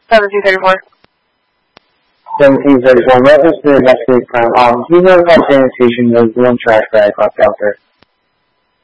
1734. 1734. What was the next week from? Do you know if that sanitation was the one trash bag left out there?